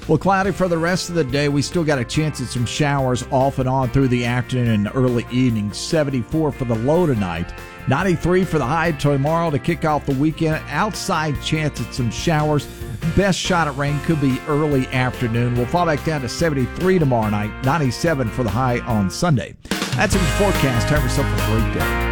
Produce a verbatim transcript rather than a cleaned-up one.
Well, cloudy for the rest of the day. We still got a chance at some showers off and on through the afternoon and early evening. seventy-four for the low tonight. ninety-three for the high tomorrow to kick off the weekend. Outside chance at some showers. Best shot at rain could be early afternoon. We'll fall back down to seventy-three tomorrow night. ninety-seven for the high on Sunday. That's your forecast. Have yourself a great day.